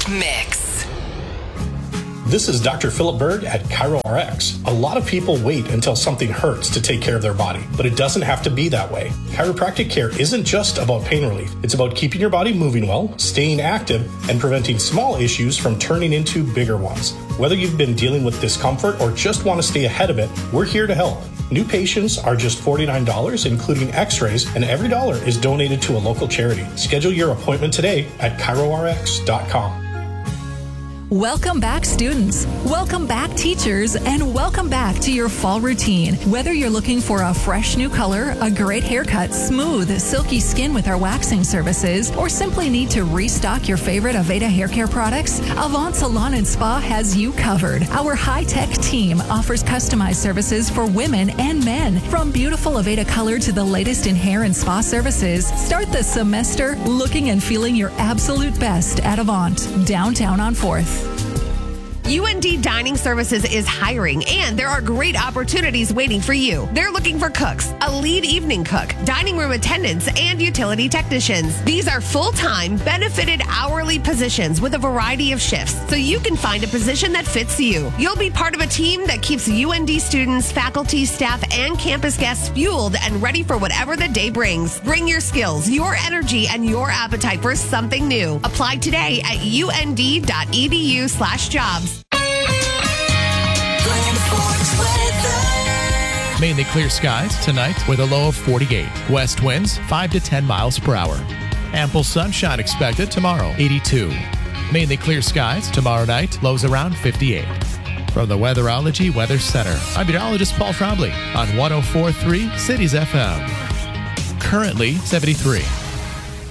Mix. This is Dr. Philip Berg at ChiroRx. A lot of people wait until something hurts to take care of their body, but it doesn't have to be that way. Chiropractic care isn't just about pain relief. It's about keeping your body moving well, staying active, and preventing small issues from turning into bigger ones. Whether you've been dealing with discomfort or just want to stay ahead of it, we're here to help. New patients are just $49, including x-rays, and every dollar is donated to a local charity. Schedule your appointment today at ChiroRx.com. Welcome back, students. Welcome back, teachers, and welcome back to your fall routine. Whether you're looking for a fresh new color, a great haircut, smooth, silky skin with our waxing services, or simply need to restock your favorite Aveda hair care products, Avant Salon and Spa has you covered. Our high-tech team offers customized services for women and men. From beautiful Aveda color to the latest in hair and spa services, start the semester looking and feeling your absolute best at Avant, downtown on 4th. UND Dining Services is hiring, and there are great opportunities waiting for you. They're looking for cooks, a lead evening cook, dining room attendants, and utility technicians. These are full-time, benefited hourly positions with a variety of shifts, so you can find a position that fits you. You'll be part of a team that keeps UND students, faculty, staff, and campus guests fueled and ready for whatever the day brings. Bring your skills, your energy, and your appetite for something new. Apply today at und.edu/jobs. Mainly clear skies tonight with a low of 48. West winds 5 to 10 miles per hour. Ample sunshine expected tomorrow, 82. Mainly clear skies tomorrow night, lows around 58. From the Weatherology Weather Center, I'm meteorologist Paul Trombley on 104.3 Cities FM. Currently 73.